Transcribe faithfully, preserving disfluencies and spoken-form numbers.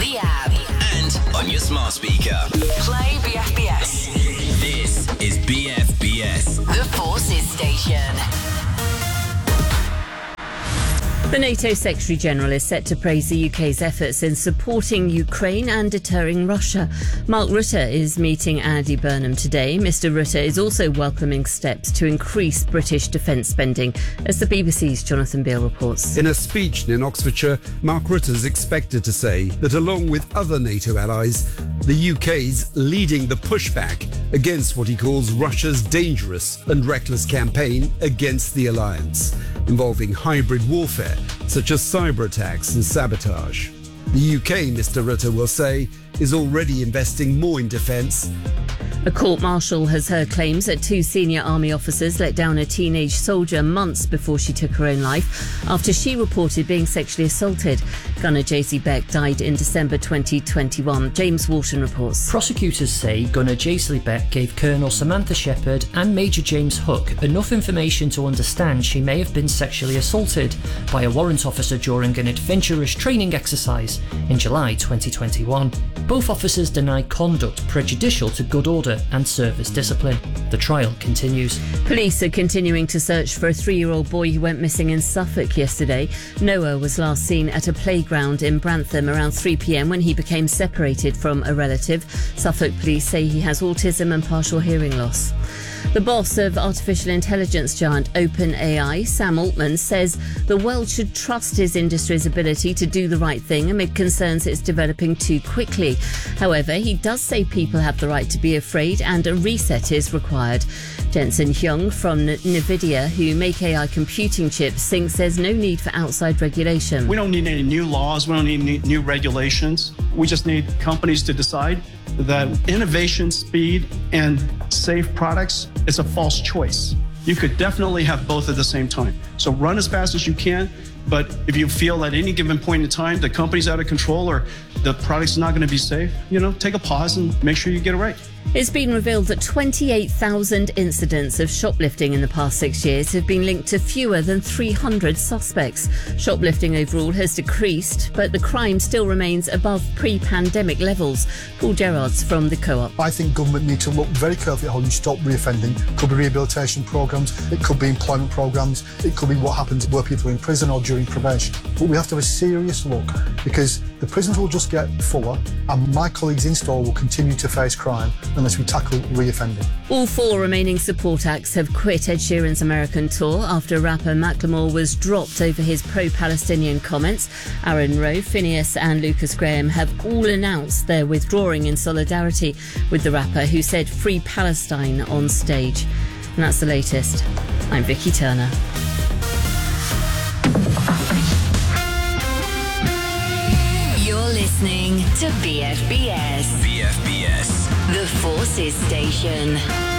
the app and on your smart speaker. Play B F B S. This is B F B S, The Forces Station. The NATO Secretary-General is set to praise the U K's efforts in supporting Ukraine and deterring Russia. Mark Rutte is meeting Andy Burnham today. Mister Rutte is also welcoming steps to increase British defence spending, as the B B C's Jonathan Beale reports. In a speech in Oxfordshire, Mark Rutte is expected to say that along with other NATO allies, the U K's leading the pushback against what he calls Russia's dangerous and reckless campaign against the alliance, involving hybrid warfare such as cyber attacks and sabotage. The U K, Mister Rutte will say, is already investing more in defence. A court-martial has heard claims that two senior army officers let down a teenage soldier months before she took her own life after she reported being sexually assaulted. Gunner J C Beck died in December twenty twenty-one. James Walton reports. Prosecutors say Gunner J C Beck gave Colonel Samantha Shepherd and Major James Hook enough information to understand she may have been sexually assaulted by a warrant officer during an adventurous training exercise in July twenty twenty-one. Both officers denied conduct prejudicial to good order and service discipline. The trial continues. Police are continuing to search for a three-year-old boy who went missing in Suffolk yesterday. Noah was last seen at a playground in Brantham around three p.m. when he became separated from a relative. Suffolk police say he has autism and partial hearing loss. The boss of artificial intelligence giant OpenAI, Sam Altman, says the world should trust his industry's ability to do the right thing amid concerns it's developing too quickly. However, he does say people have the right to be afraid and a reset is required. Jensen Huang from NVIDIA, who make A I computing chips, thinks there's no need for outside regulation. We don't need any new laws. We don't need any new regulations. We just need companies to decide that innovation, speed, and safe products is a false choice. You could definitely have both at the same time. So run as fast as you can, but if you feel at any given point in time the company's out of control or the product's not going to be safe, you know, take a pause and make sure you get it right. It's been revealed that twenty-eight thousand incidents of shoplifting in the past six years have been linked to fewer than three hundred suspects. Shoplifting overall has decreased, but the crime still remains above pre-pandemic levels. Paul Gerrards from the Co-op. I think government need to look very carefully at how you stop reoffending. It could be rehabilitation programmes, it could be employment programmes, it could be what happens where people are in prison or during probation. But we have to have a serious look because the prisons will just get fuller and my colleagues in store will continue to face crime unless we tackle reoffending. All four remaining support acts have quit Ed Sheeran's American tour after rapper Macklemore was dropped over his pro-Palestinian comments. Aaron Rowe, Phineas and Lucas Graham have all announced they're withdrawing in solidarity with the rapper who said "Free Palestine" on stage. And that's the latest. I'm Vicky Turner. You're listening to B F B S. B F B S, The Forces Station.